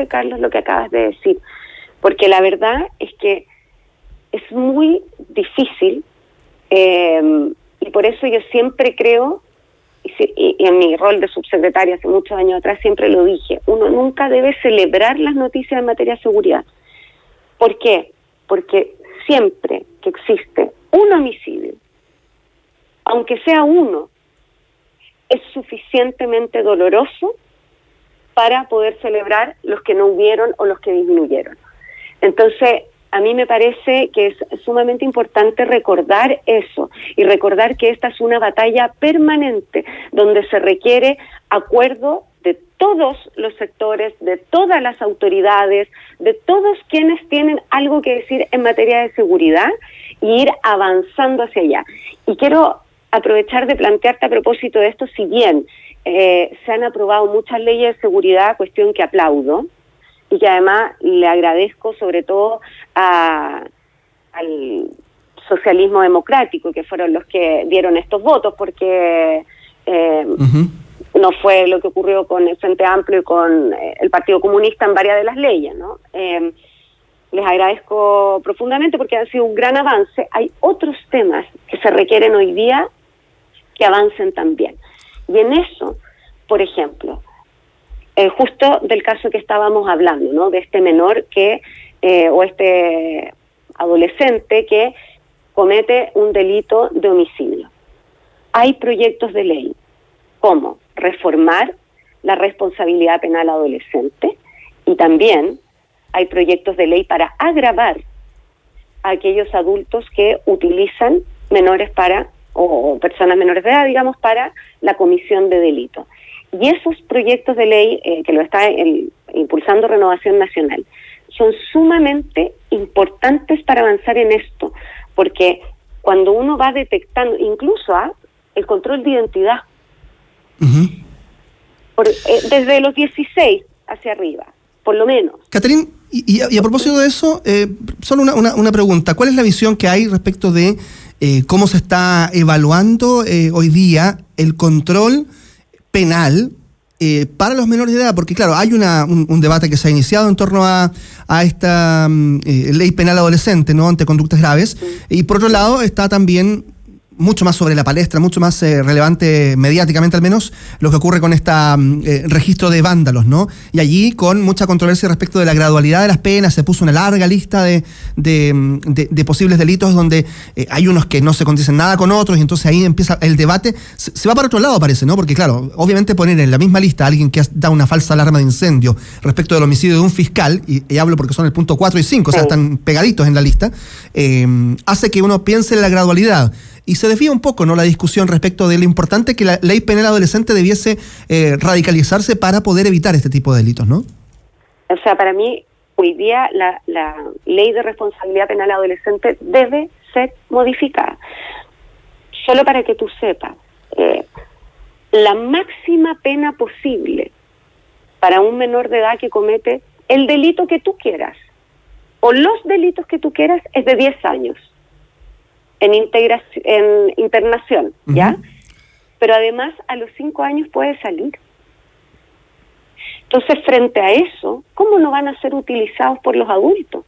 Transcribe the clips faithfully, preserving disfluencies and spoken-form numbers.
importante, Carlos, lo que acabas de decir, porque la verdad es que es muy difícil, eh, y por eso yo siempre creo, y, y en mi rol de subsecretaria hace muchos años atrás siempre lo dije, uno nunca debe celebrar las noticias en materia de seguridad. ¿Por qué? Porque siempre que existe un homicidio, aunque sea uno, es suficientemente doloroso para poder celebrar los que no hubieron o los que disminuyeron. Entonces, a mí me parece que es sumamente importante recordar eso y recordar que esta es una batalla permanente donde se requiere acuerdo de todos los sectores, de todas las autoridades, de todos quienes tienen algo que decir en materia de seguridad y ir avanzando hacia allá. Y quiero aprovechar de plantearte a propósito de esto, si bien eh, se han aprobado muchas leyes de seguridad, cuestión que aplaudo, y que además le agradezco sobre todo a, al socialismo democrático, que fueron los que dieron estos votos, porque eh, uh-huh. no fue lo que ocurrió con el Frente Amplio y con eh, el Partido Comunista en varias de las leyes, ¿no? Eh, les agradezco profundamente porque ha sido un gran avance. Hay otros temas que se requieren hoy día que avancen también. Y en eso, por ejemplo, Eh, justo del caso que estábamos hablando, ¿no? De este menor que, eh, o este adolescente que comete un delito de homicidio. Hay proyectos de ley como reformar la responsabilidad penal adolescente y también hay proyectos de ley para agravar a aquellos adultos que utilizan menores para, o personas menores de edad, digamos, para la comisión de delitos. Y esos proyectos de ley eh, que lo está el, impulsando Renovación Nacional son sumamente importantes para avanzar en esto, porque cuando uno va detectando, incluso ¿ah? el control de identidad, uh-huh. por, eh, desde los dieciséis hacia arriba, por lo menos. Catherine, y, y, a, y a propósito de eso, eh, solo una, una, una pregunta. ¿Cuál es la visión que hay respecto de eh, cómo se está evaluando eh, hoy día el control penal eh, para los menores de edad? Porque claro, hay una, un, un debate que se ha iniciado en torno a, a esta eh, ley penal adolescente, ¿no?, ante conductas graves, sí. Y por otro lado está también mucho más sobre la palestra, mucho más eh, relevante mediáticamente al menos, lo que ocurre con este eh, registro de vándalos, ¿no? Y allí con mucha controversia respecto de la gradualidad de las penas, se puso una larga lista de, de, de, de posibles delitos donde eh, hay unos que no se condicen nada con otros, y entonces ahí empieza el debate, se, se va para otro lado parece, ¿no? Porque claro, obviamente poner en la misma lista a alguien que da una falsa alarma de incendio respecto del homicidio de un fiscal, y, y hablo porque son el punto cuatro y cinco, o sea, están pegaditos en la lista, eh, hace que uno piense en la gradualidad. Y se desvía un poco, ¿no?, la discusión respecto de lo importante que la ley penal adolescente debiese eh, radicalizarse para poder evitar este tipo de delitos, ¿no? O sea, para mí, hoy día la, la ley de responsabilidad penal adolescente debe ser modificada. Solo para que tú sepas, eh, la máxima pena posible para un menor de edad que comete el delito que tú quieras, o los delitos que tú quieras, es de diez años. En, integración, en internación, ¿ya? Uh-huh. Pero además a los cinco años puede salir. Entonces, frente a eso, ¿cómo no van a ser utilizados por los adultos?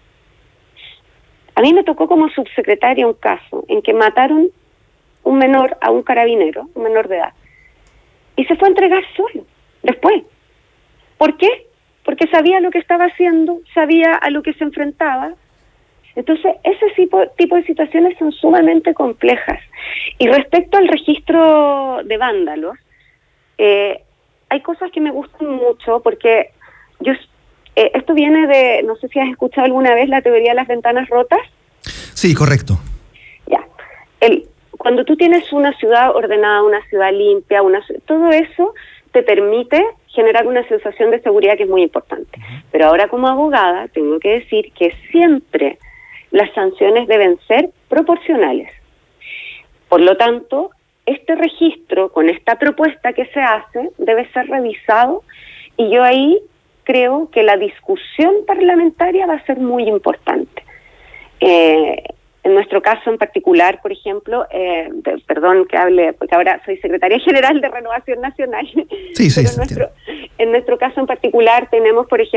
A mí me tocó como subsecretaria un caso en que mataron un menor a un carabinero, un menor de edad, y se fue a entregar solo, después. ¿Por qué? Porque sabía lo que estaba haciendo, sabía a lo que se enfrentaba. Entonces, ese tipo, tipo de situaciones son sumamente complejas. Y respecto al registro de vándalos, eh, hay cosas que me gustan mucho, porque yo eh, esto viene de, no sé si has escuchado alguna vez la teoría de las ventanas rotas. Sí, correcto. Ya. El, cuando tú tienes una ciudad ordenada, una ciudad limpia, una, todo eso te permite generar una sensación de seguridad que es muy importante. Uh-huh. Pero ahora como abogada tengo que decir que siempre las sanciones deben ser proporcionales. Por lo tanto, este registro, con esta propuesta que se hace, debe ser revisado, y yo ahí creo que la discusión parlamentaria va a ser muy importante. Eh, en nuestro caso en particular, por ejemplo, eh, de, perdón que hable, porque ahora soy secretaria general de Renovación Nacional, sí, sí, pero en nuestro, en nuestro caso en particular tenemos, por ejemplo,